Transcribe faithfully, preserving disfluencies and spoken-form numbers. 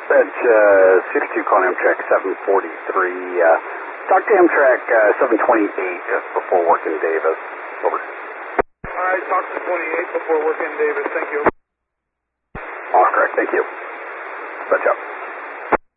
That's uh, sixty-two calling Amtrak seven forty-three. Uh, talk to Amtrak uh, seven twenty-eight before working Davis. Over. All right, talk to twenty-eight before working Davis. Thank you. All correct. Thank you. Touch up.